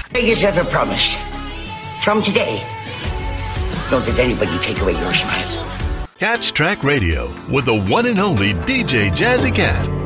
Vegas ever promised. From today, don't let anybody take away your smiles. Catch Track Radio with the one and only DJ Jazzy Cat.